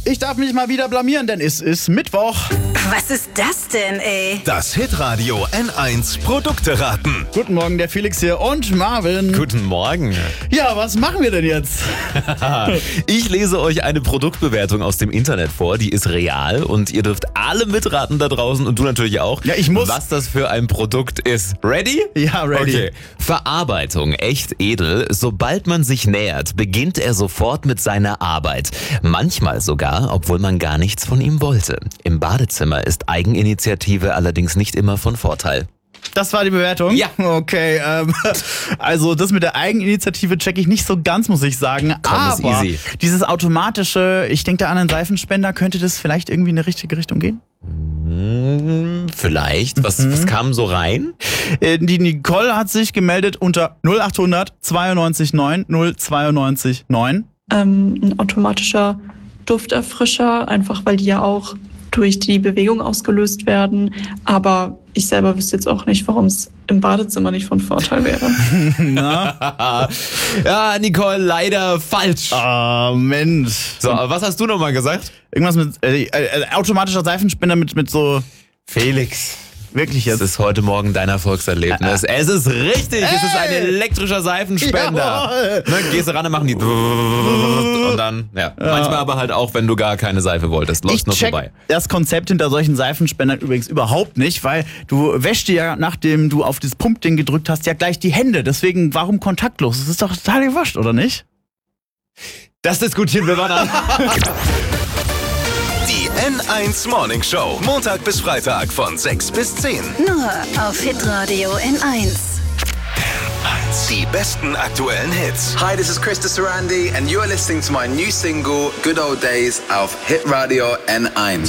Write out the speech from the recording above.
Ich darf mich mal wieder blamieren, denn es ist Mittwoch. Was ist das denn, ey? Das Hitradio N1 Produkte raten. Guten Morgen, der Felix hier und Marvin. Guten Morgen. Ja, was machen wir denn jetzt? Ich lese euch eine Produktbewertung aus dem Internet vor, die ist real und ihr dürft alle mitraten da draußen und du natürlich auch, Ja, ich muss. was das für ein Produkt ist. Ready? Ja, ready. Okay. Verarbeitung, echt edel. Sobald man sich nähert, beginnt er sofort mit seiner Arbeit. Manchmal sogar, obwohl man gar nichts von ihm wollte. Im Badezimmer ist Eigeninitiative allerdings nicht immer von Vorteil. Das war die Bewertung? Ja. Okay, also das mit der Eigeninitiative checke ich nicht so ganz, muss ich sagen. Komm, ist Aber easy. dieses automatische, ich denke da an einen Seifenspender, könnte das vielleicht irgendwie in eine richtige Richtung gehen? Vielleicht. Was kam so rein? Die Nicole hat sich gemeldet unter 0800 92 9 092 9. Ein automatischer Dufterfrischer, einfach weil die ja auch durch die Bewegung ausgelöst werden. Aber ich selber wüsste jetzt auch nicht, warum es im Badezimmer nicht von Vorteil wäre. Ja, Nicole, leider falsch. Ah, Mensch. So, aber was hast du nochmal gesagt? Irgendwas mit automatischer Seifenspender mit so Felix. wirklich Das jetzt. ist heute Morgen dein Erfolgserlebnis. Es ist richtig, es ist ein elektrischer Seifenspender. Jawohl. Ne, gehst du ran, dann machen die und dann, ja. Manchmal aber halt auch, wenn du gar keine Seife wolltest, läuft noch check vorbei. das Konzept hinter solchen Seifenspendern übrigens überhaupt nicht, weil du wäschst dir ja, nachdem du auf das Pumpding gedrückt hast, ja gleich die Hände. Deswegen, warum kontaktlos? Das ist doch total gewascht, oder nicht? Das diskutieren wir mal an. Die N1 Morning Show. Montag bis Freitag von 6 bis 10. Nur auf Hitradio N1. Die besten aktuellen Hits. Hi, this is Krista Sarandi, and you're listening to my new single, Good Old Days, auf Hitradio N1.